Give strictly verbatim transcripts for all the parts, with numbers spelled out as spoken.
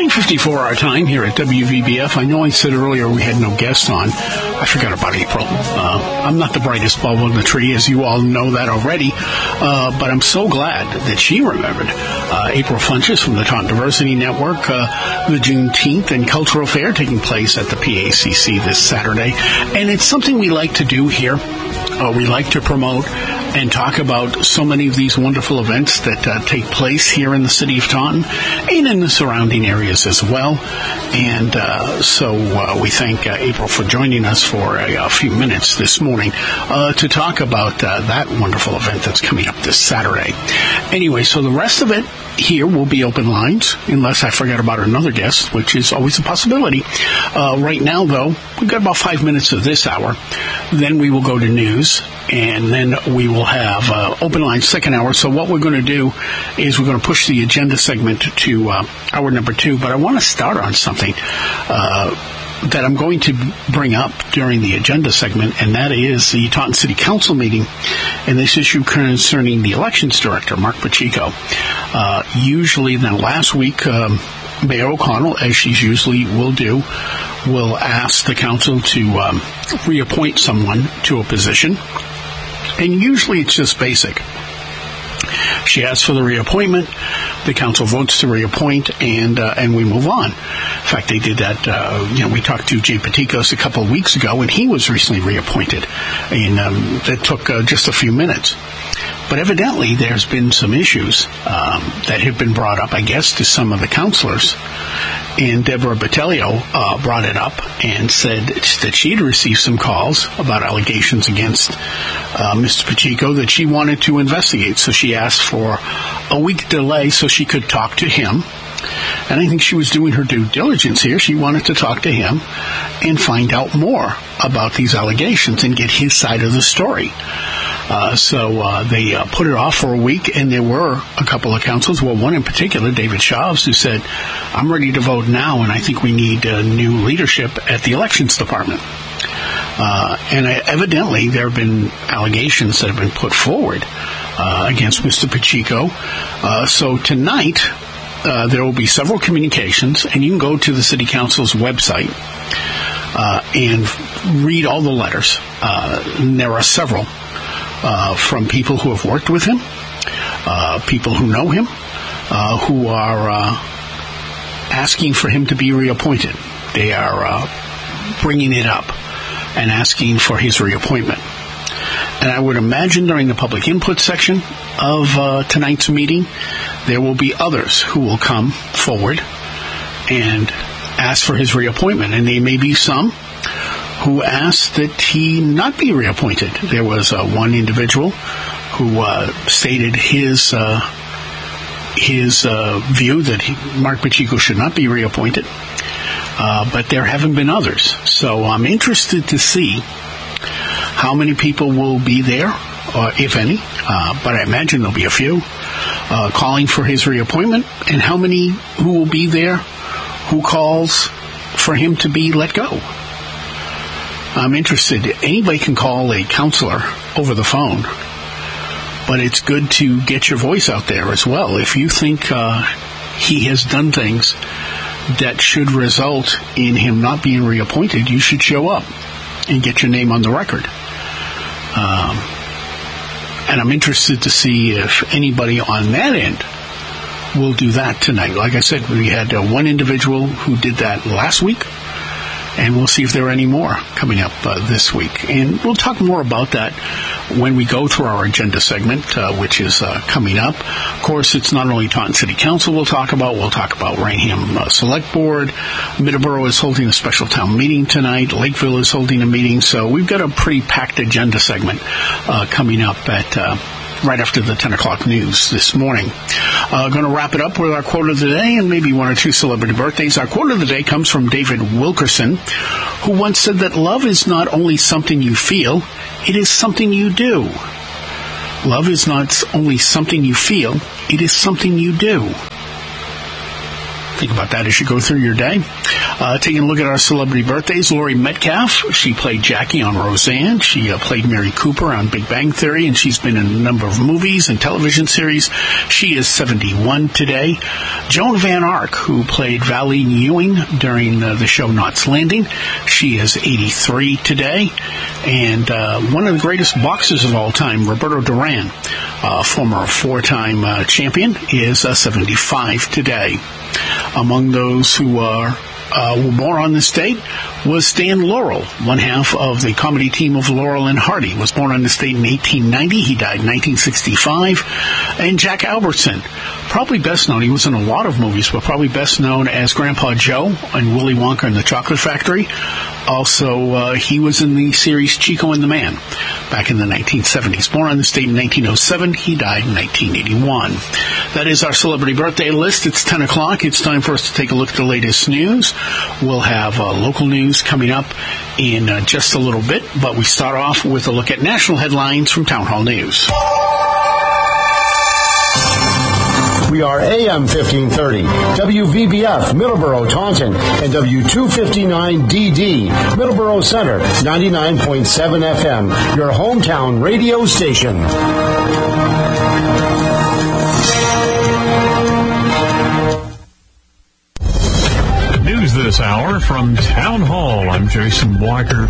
nine fifty-four our time here at W V B F. I know I said earlier we had no guests on. I forgot about April. Uh, I'm not the brightest bulb on the tree, as you all know that already, uh, but I'm so glad that she remembered uh, April Funches from the Taunton Diversity Network, uh, the Juneteenth and Cultural Fair taking place at the P A C C this Saturday. And it's something we like to do here. Uh, we like to promote and talk about so many of these wonderful events that uh, take place here in the city of Taunton and in the surrounding areas as well. And uh, so uh, we thank uh, April for joining us for a, a few minutes this morning uh, to talk about uh, that wonderful event that's coming up this Saturday. Anyway, so the rest of it here will be open lines, unless I forget about another guest, which is always a possibility. Uh, right now, though, we've got about five minutes of this hour. Then we will go to news, and then we will have uh, open lines second hour. So what we're going to do is we're going to push the agenda segment to uh, hour number two. But I want to start on something uh, that I'm going to bring up during the agenda segment, and that is the Taunton City Council meeting and this issue concerning the elections director, Mark Pacheco. Uh, usually, then last week, um, Mayor O'Connell, as she usually will do, will ask the council to um, reappoint someone to a position. And usually it's just basic. She asks for the reappointment, the council votes to reappoint, and uh, and we move on. In fact, they did that, uh, you know, we talked to Jay Patikos a couple of weeks ago, and he was recently reappointed. And um, it took uh, just a few minutes. But evidently, there's been some issues um, that have been brought up, I guess, to some of the councilors. And Deborah Battelio uh, brought it up and said that she'd received some calls about allegations against uh, Mister Pacheco that she wanted to investigate. So she asked for a week delay so she could talk to him. And I think she was doing her due diligence here. She wanted to talk to him and find out more about these allegations and get his side of the story. Uh, so uh, they uh, put it off for a week, and there were a couple of councils, well, one in particular, David Chaves, who said, I'm ready to vote now, and I think we need uh, new leadership at the elections department. Uh, and uh, evidently, there have been allegations that have been put forward uh, against Mister Pacheco. Uh, so tonight, uh, there will be several communications, and you can go to the City Council's website uh, and read all the letters. Uh, and there are several. Uh, from people who have worked with him, uh, people who know him, uh, who are uh, asking for him to be reappointed. They are uh, bringing it up and asking for his reappointment. And I would imagine during the public input section of uh, tonight's meeting, there will be others who will come forward and ask for his reappointment. And there may be some who asked that he not be reappointed. There was uh, one individual who uh, stated his uh, his uh, view that he, Mark Pacheco should not be reappointed, uh, but there haven't been others. So I'm interested to see how many people will be there, uh, if any, uh, but I imagine there'll be a few, uh, calling for his reappointment, and how many who will be there who calls for him to be let go. I'm interested. Anybody can call a counselor over the phone, but it's good to get your voice out there as well. If you think uh, he has done things that should result in him not being reappointed, you should show up and get your name on the record. Um, and I'm interested to see if anybody on that end will do that tonight. Like I said, we had uh, one individual who did that last week. And we'll see if there are any more coming up uh, this week. And we'll talk more about that when we go through our agenda segment, uh, which is uh, coming up. Of course, it's not only Taunton City Council we'll talk about. We'll talk about Rainham uh, Select Board. Middleborough is holding a special town meeting tonight. Lakeville is holding a meeting. So we've got a pretty packed agenda segment uh, coming up at Uh, right after the ten o'clock news this morning. Uh, going to wrap it up with our quote of the day and maybe one or two celebrity birthdays. Our quote of the day comes from David Wilkerson, who once said that love is not only something you feel, it is something you do. Love is not only something you feel, it is something you do. Think about that as you go through your day. Uh, taking a look at our celebrity birthdays, Laurie Metcalf. She played Jackie on Roseanne. She uh, played Mary Cooper on Big Bang Theory, and she's been in a number of movies and television series. She is seventy-one today. Joan Van Ark, who played Valene Ewing during uh, the show Knots Landing. She is eighty-three today. And uh, one of the greatest boxers of all time, Roberto Duran, uh, former four-time uh, champion, is uh, seventy-five today. Among those who are uh, were born on this date was Stan Laurel, one half of the comedy team of Laurel and Hardy. Was born on this date in eighteen ninety. He died in nineteen sixty-five. And Jack Albertson, probably best known, he was in a lot of movies, but probably best known as Grandpa Joe in Willy Wonka and the Chocolate Factory. Also, uh, he was in the series Chico and the Man back in the nineteen seventies. Born on this date in nineteen oh seven. He died in nineteen eighty-one. That is our celebrity birthday list. It's ten o'clock. It's time for us to take a look at the latest news. We'll have uh, local news coming up in uh, just a little bit, but we start off with a look at national headlines from Town Hall News. We are A M fifteen thirty, W V B F, Middleborough, Taunton, and W two fifty-nine D D, Middleborough Center, ninety-nine point seven F M, your hometown radio station. News this hour from Town Hall. I'm Jason Blacker.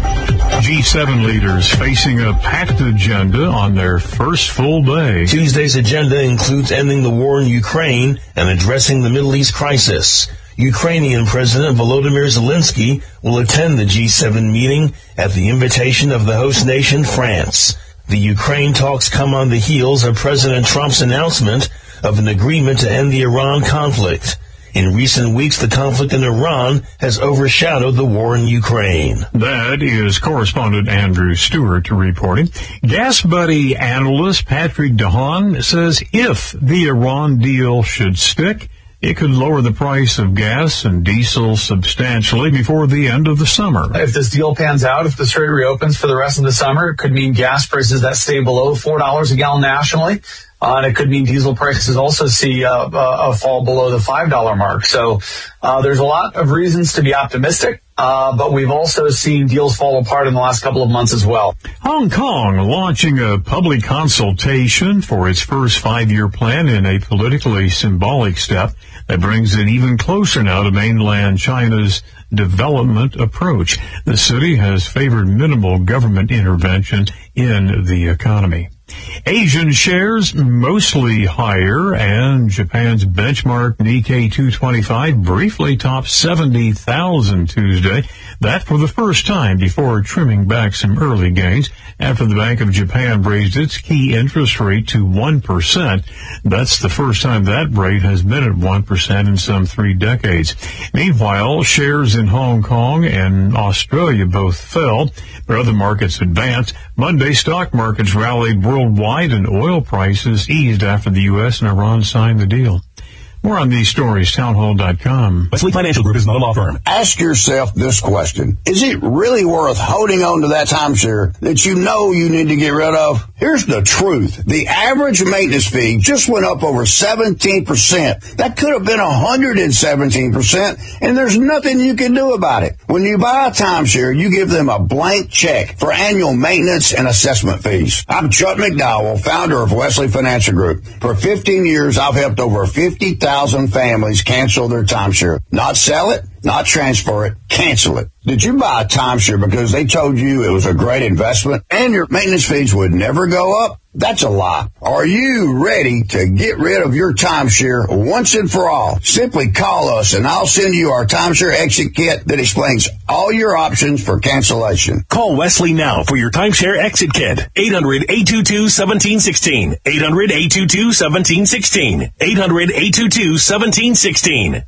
G seven leaders facing a packed agenda on their first full day. Tuesday's agenda includes ending the war in Ukraine and addressing the Middle East crisis. Ukrainian President Volodymyr Zelensky will attend the G seven meeting at the invitation of the host nation, France. The Ukraine talks come on the heels of President Trump's announcement of an agreement to end the Iran conflict. In recent weeks, the conflict in Iran has overshadowed the war in Ukraine. That is correspondent Andrew Stewart reporting. Gas Buddy analyst Patrick DeHaan says if the Iran deal should stick, it could lower the price of gas and diesel substantially before the end of the summer. If this deal pans out, if the Strait reopens for the rest of the summer, it could mean gas prices that stay below four dollars a gallon nationally. Uh, and it could mean diesel prices also see uh, a, a fall below the five dollar mark. So uh, there's a lot of reasons to be optimistic, uh, but we've also seen deals fall apart in the last couple of months as well. Hong Kong launching a public consultation for its first five-year plan in a politically symbolic step that brings it even closer now to mainland China's development approach. The city has favored minimal government intervention in the economy. Asian shares mostly higher, and Japan's benchmark Nikkei two twenty-five briefly topped seventy thousand Tuesday. That for the first time before trimming back some early gains after the Bank of Japan raised its key interest rate to one percent. That's the first time that rate has been at one percent in some three decades. Meanwhile, shares in Hong Kong and Australia both fell, but other markets advanced. Monday, stock markets rallied worldwide and oil prices eased after the U S and Iran signed the deal. More on these stories, townhall dot com. Wesley Financial Group is not a law firm. Ask yourself this question. Is it really worth holding on to that timeshare that you know you need to get rid of? Here's the truth. The average maintenance fee just went up over seventeen percent. That could have been one hundred seventeen percent, and there's nothing you can do about it. When you buy a timeshare, you give them a blank check for annual maintenance and assessment fees. I'm Chuck McDowell, founder of Wesley Financial Group. For fifteen years, I've helped over fifty thousand families cancel their timeshare. Not sell it, not transfer it, cancel it. Did you buy a timeshare because they told you it was a great investment and your maintenance fees would never go up? That's a lie. Are you ready to get rid of your timeshare once and for all? Simply call us and I'll send you our timeshare exit kit that explains all your options for cancellation. Call Wesley now for your timeshare exit kit. eight hundred, eight two two, one seven one six. eight hundred, eight two two, one seven one six. eight hundred, eight two two, one seven one six.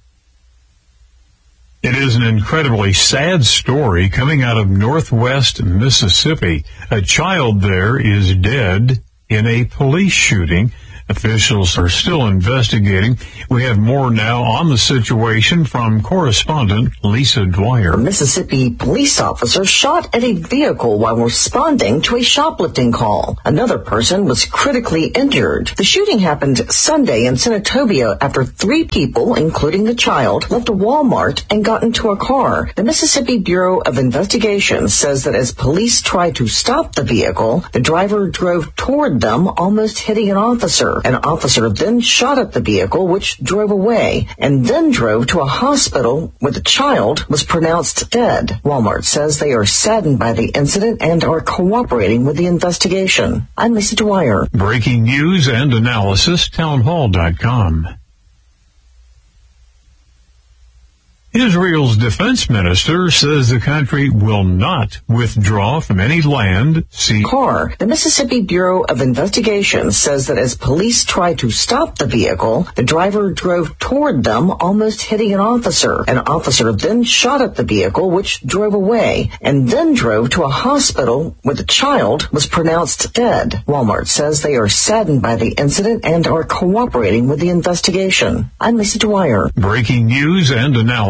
It is an incredibly sad story coming out of northwest Mississippi. A child there is dead in a police shooting. Officials are still investigating. We have more now on the situation from correspondent Lisa Dwyer. A Mississippi police officer shot at a vehicle while responding to a shoplifting call. Another person was critically injured. The shooting happened Sunday in Senatobia after three people, including the child, left a Walmart and got into a car. The Mississippi Bureau of Investigation says that as police tried to stop the vehicle, the driver drove toward them, almost hitting an officer. An officer then shot at the vehicle, which drove away, and then drove to a hospital where the child was pronounced dead. Walmart says they are saddened by the incident and are cooperating with the investigation. I'm Lisa Dwyer. Breaking news and analysis, townhall dot com. Israel's defense minister says the country will not withdraw from any land, sea, car. The Mississippi Bureau of Investigation says that as police tried to stop the vehicle, the driver drove toward them, almost hitting an officer. An officer then shot at the vehicle, which drove away, and then drove to a hospital where the child was pronounced dead. Walmart says they are saddened by the incident and are cooperating with the investigation. I'm Lisa Dwyer. Breaking news and analysis.